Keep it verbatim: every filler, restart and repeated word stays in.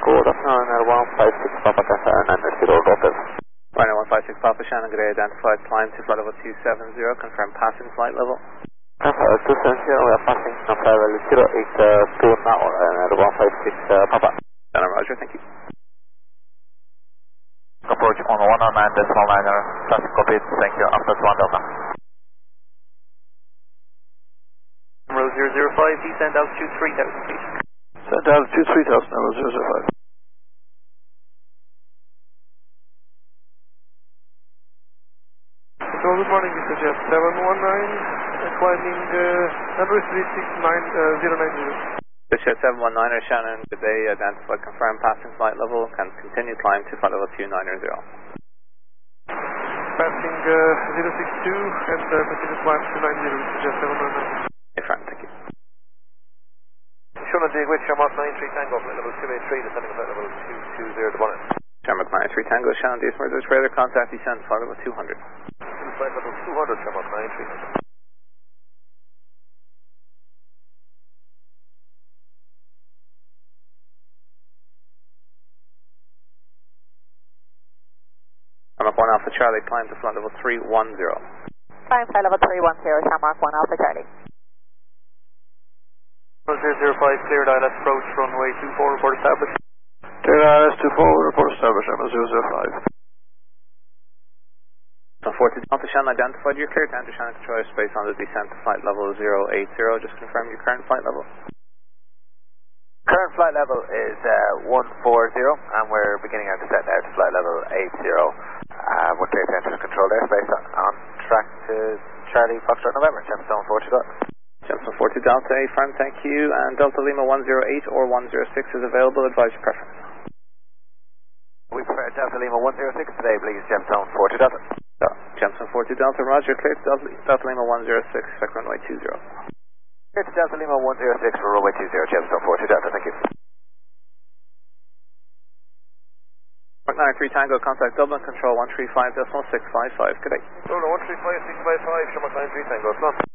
Good afternoon, one five six Papa Cafe nine zero Lopez. Ryanair one five six Papa Shannon, good day, identified, climb to flight level two seven zero, confirm passing flight level. Alpha two seven zero, we are passing on flight level zero eight two now, Ryanair one five six Papa. Shannon, roger, thank you. Approach on one oh nine decimal niner, traffic copied, thank you, after one Delta. Number zero zero five, descend altitude three thousand feet. Send altitude three thousand, number zero zero five. So good morning, this is Jet seven one nine, uh, climbing uh, runway three six nine zero nine zero. This is seven one niner, Shannon, good day, identified, confirm passing flight level, can continue climb to flight level two nine zero. Passing uh, zero six two and uh, continue climb two nine zero, this is Jet seven one nine. Hey, Frank, thank you. Shannon, dig with Shamrock nine three Tango, flight level two eight three, descending flight level two two zero to bonnet. Shamrock nine three Tango, Shannon, D S Murders, radar contact, descend flight level two hundred. Flight level two hundred, Shamrock nine three Tango. Shamrock one Alpha Charlie, climb to flight level three one zero. Climb flight level three one zero, Shamrock one Alpha Charlie. zero zero five, cleared I L S approach, runway two four, report established. Cleared I L S two four, report established, number zero zero five. forty Delta Shannon, identified, you're cleared to enter Shannon control space on the descent to flight level zero eight zero, just confirm your current flight level. Current flight level is uh, one four zero, and we're beginning our descent now to flight level eight zero. Uh, we're clear to enter control airspace on, on track to Charlie Foxtrot November, Gemstone forty Delta. Gemstone forty Delta, A firm, thank you, and Delta Lima one zero eight or one zero six is available, advise your preference. We prefer Delta Lima one zero six today, please, Gemstone forty Delta. Uh, Gemstone forty Delta, roger, clear to Delta, Delta Lima one zero six, expect runway two zero. Clear to Delta Lima one zero six for runway two zero, Gemstone forty Delta, thank you. nine three Tango, contact Dublin, control one three five decimal six five five, good day. Dublin one three five six five five, Shamrock nine three Tango, it's not.